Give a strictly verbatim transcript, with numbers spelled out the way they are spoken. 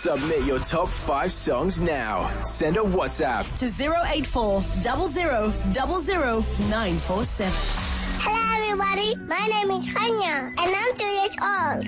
Submit your top five songs now. Send a WhatsApp to zero eight four zero zero zero zero nine four seven. Hello everybody, my name is Hanya and I'm two years old.